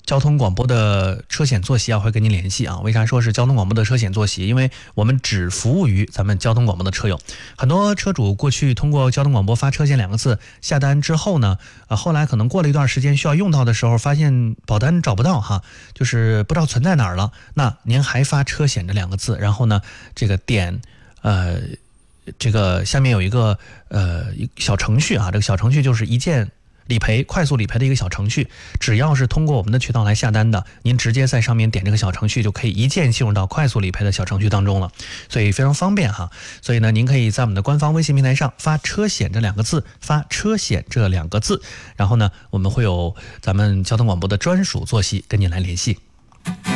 交通广播的车险坐席会跟您联系啊。为啥说是交通广播的车险坐席？因为我们只服务于咱们交通广播的车友。很多车主过去通过交通广播发车险2个字下单之后呢，后来可能过了一段时间需要用到的时候，发现保单找不到哈，就是不知道存在哪儿了。那您还发车险这2个字，然后呢，这个点这个下面有一个小程序啊，这个小程序就是一键理赔、快速理赔的一个小程序，只要是通过我们的渠道来下单的，您直接在上面点这个小程序，就可以一键进入到快速理赔的小程序当中了，所以非常方便哈。所以呢，您可以在我们的官方微信平台上发车险这2个字，发车险这2个字，然后呢，我们会有咱们交通广播的专属坐席跟您来联系。